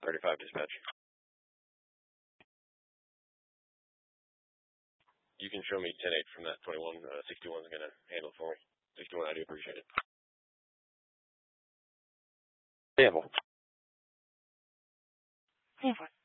35 dispatch. You can show me 10-8 from that 21. 61 is going to handle it for me. 61, I do appreciate it. Sample. Sample.